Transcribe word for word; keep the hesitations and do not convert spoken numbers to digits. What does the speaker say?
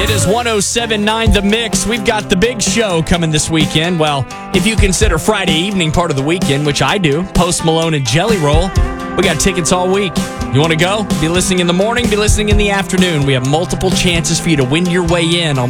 It is one oh seven point nine The Mix. We've got the big show coming this weekend. Well, if you consider Friday evening part of the weekend, which I do, Post Malone and Jelly Roll, we got tickets all week. You want to go? Be listening in the morning, be listening in the afternoon. We have multiple chances for you to win your way in on